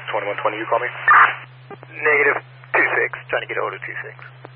2120, you call me? Negative 26, trying to get a hold of 26.